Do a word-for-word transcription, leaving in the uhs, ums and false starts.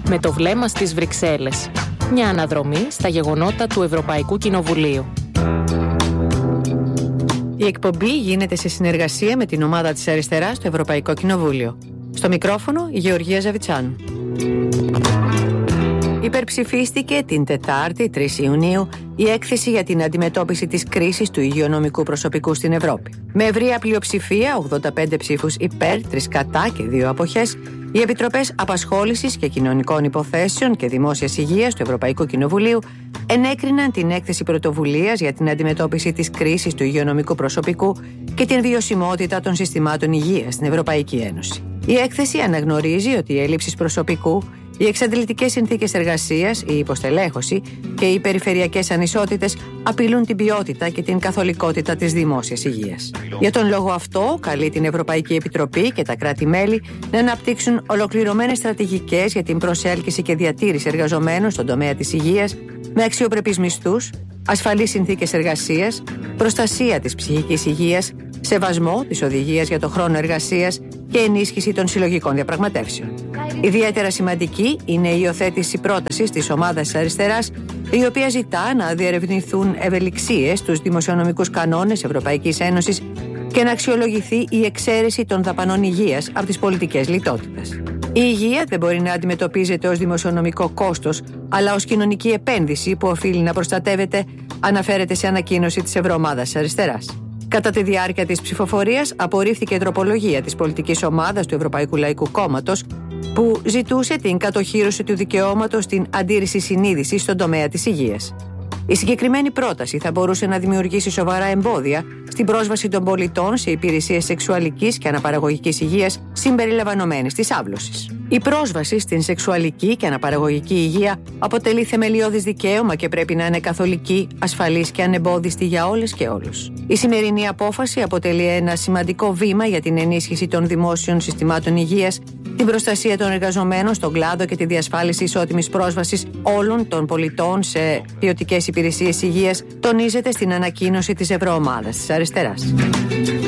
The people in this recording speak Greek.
Με το βλέμμα στις Βρυξέλλες. Μια αναδρομή στα γεγονότα του Ευρωπαϊκού Κοινοβουλίου. Η εκπομπή γίνεται σε συνεργασία με την ομάδα της Αριστεράς στο Ευρωπαϊκό Κοινοβούλιο. Στο μικρόφωνο η Γεωργία Ζαβιτσάνου. Υπερψηφίστηκε την Τετάρτη, τρεις Ιουνίου, η έκθεση για την αντιμετώπιση της κρίσης του υγειονομικού προσωπικού στην Ευρώπη. Με ευρεία πλειοψηφία, ογδόντα πέντε ψήφους υπέρ, τρεις κατά και δύο αποχές, οι Επιτροπές Απασχόλησης και Κοινωνικών Υποθέσεων και Δημόσιας Υγείας του Ευρωπαϊκού Κοινοβουλίου ενέκριναν την έκθεση πρωτοβουλίας για την αντιμετώπιση της κρίσης του υγειονομικού προσωπικού και την βιωσιμότητα των συστημάτων υγείας στην Ευρωπαϊκή Ένωση. Η έκθεση αναγνωρίζει ότι οι έλλειψεις προσωπικού, οι εξαντλητικές συνθήκες εργασίας, η υποστελέχωση και οι περιφερειακές ανισότητες απειλούν την ποιότητα και την καθολικότητα της δημόσιας υγείας. Για τον λόγο αυτό, καλεί την Ευρωπαϊκή Επιτροπή και τα κράτη-μέλη να αναπτύξουν ολοκληρωμένες στρατηγικές για την προσέλκυση και διατήρηση εργαζομένων στον τομέα της υγείας με αξιοπρεπείς μισθούς, ασφαλείς συνθήκες εργασίας, προστασία της ψυχικής υγείας, σεβασμό της οδηγίας για το χρόνο εργασίας και ενίσχυση των συλλογικών διαπραγματεύσεων. Ιδιαίτερα σημαντική είναι η υιοθέτηση πρότασης της ομάδας της Αριστεράς, η οποία ζητά να διερευνηθούν ευελιξίες στους δημοσιονομικούς κανόνες Ευρωπαϊκής Ένωσης και να αξιολογηθεί η εξαίρεση των δαπανών υγείας από τις πολιτικές λιτότητας. Η υγεία δεν μπορεί να αντιμετωπίζεται ως δημοσιονομικό κόστος, αλλά ως κοινωνική επένδυση που οφείλει να προστατεύεται, αναφέρεται σε ανακοίνωση της Ευρωομάδας της Αριστεράς. Κατά τη διάρκεια της ψηφοφορίας απορρίφθηκε η τροπολογία της πολιτικής ομάδας του Ευρωπαϊκού Λαϊκού Κόμματος που ζητούσε την κατοχύρωση του δικαιώματος στην αντίρρηση συνείδησης στον τομέα της υγείας. Η συγκεκριμένη πρόταση θα μπορούσε να δημιουργήσει σοβαρά εμπόδια στην πρόσβαση των πολιτών σε υπηρεσίες σεξουαλικής και αναπαραγωγικής υγείας συμπεριλαμβανομένης της άβλωσης. Η πρόσβαση στην σεξουαλική και αναπαραγωγική υγεία αποτελεί θεμελιώδης δικαίωμα και πρέπει να είναι καθολική, ασφαλής και ανεμπόδιστη για όλες και όλους. Η σημερινή απόφαση αποτελεί ένα σημαντικό βήμα για την ενίσχυση των δημόσιων συστημάτων υγείας, την προστασία των εργαζομένων στον κλάδο και τη διασφάλιση ισότιμης πρόσβασης όλων των πολιτών σε ποιοτικές υπηρεσίες υγείας, τονίζεται στην ανακοίνωση της Ευρωομάδας της Αριστεράς.